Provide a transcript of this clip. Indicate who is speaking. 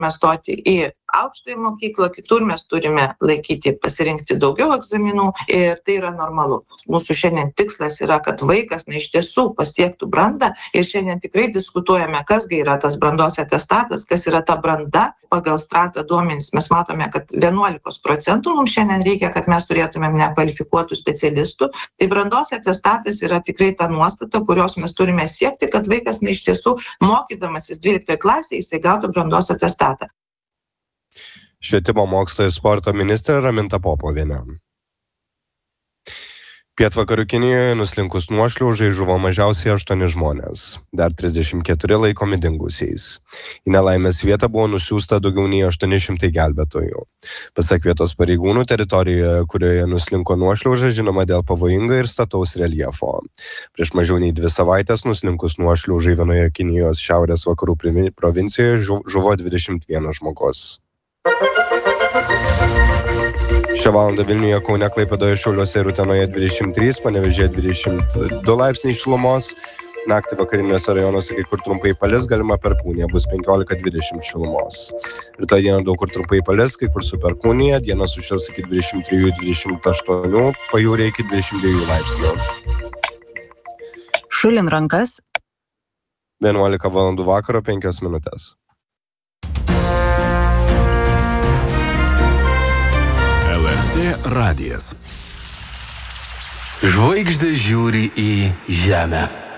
Speaker 1: mes stoti į aukštąją mokyklą, kitur mes turime pasirinkti daugiau egzaminų ir tai yra normalu. Mūsų šiandien tikslas yra, kad vaikas iš tiesų pasiektų brandą ir šiandien tikrai diskutuojame, kasgi yra tas brandos atestatas, kas yra ta branda. Pagal Strata duomenys mes matome, kad 11% mums šiandien reikia, kad mes turėtumėm nekvalifikuotų specialistų. Tai brandos atestatas yra tikrai ta nuostata, kurios mes turime siekti, kad vaikas iš tiesų mokydamasis 12 klasėje jisai gautų brandos atestatą.
Speaker 2: Švietimo mokslo ir sporto ministrė Raminta Popovienė. Pietvakarių Kinijoje nuslinkus nuošliaužai žuvo mažiausiai 8 žmonės, dar 34 laikomi dingusiais. Į nelaimės vietą buvo nusiųsta daugiau nei 800 gelbėtojų. Pasak vietos pareigūnų, teritorijoje, kurioje nuslinko nuošliauža, žinoma dėl pavojingo ir stataus reljefo. Prieš mažiau nei 2 savaitės nuslinkus nuošliaužai vienoje Kinijos šiaurės vakarų provincijoje žuvo 21 žmogus. Šią valandą Vilniuje, Kaune, Klaipėdoje, Šiauliuose ir Utenoje 23, Panevėžyje 22 laipsniai šilumos. Naktį vakariniuose rajonuose kai kur trumpai palis, galima perkūnija, bus 15-20 šilumos. Rytoj dieną daug kur trumpai palis, kai kur su perkūnija, dieną sušils iki 23-28, pajūryje iki 22 laipsnių.
Speaker 3: Šulin rankas.
Speaker 2: 11 valandų vakaro 5 minutės.
Speaker 4: Radijas. Žvaigždė žiūri į žemę.